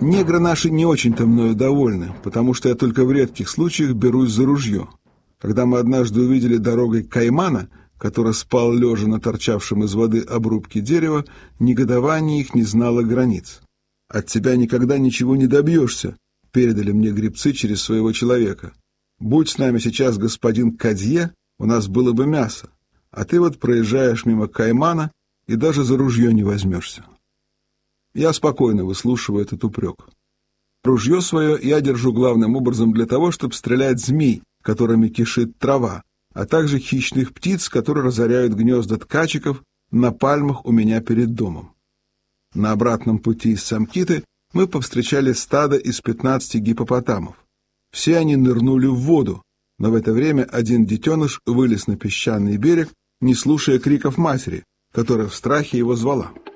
Негры наши не очень-то мною довольны, потому что я только в редких случаях берусь за ружье. Когда мы однажды увидели дорогой каймана, который спал лежа на торчавшем из воды обрубке дерева, негодование их не знало границ. «От тебя никогда ничего не добьешься», — передали мне гребцы через своего человека. «Будь с нами сейчас господин Кадье, у нас было бы мясо, а ты вот проезжаешь мимо каймана и даже за ружье не возьмешься». Я спокойно выслушиваю этот упрек. Ружье свое я держу главным образом для того, чтобы стрелять змей, которыми кишит трава, а также хищных птиц, которые разоряют гнезда ткачиков на пальмах у меня перед домом. На обратном пути из Самкиты мы повстречали стадо из 15 гиппопотамов. Все они нырнули в воду, но в это время один детеныш вылез на песчаный берег, не слушая криков матери, которая в страхе его звала.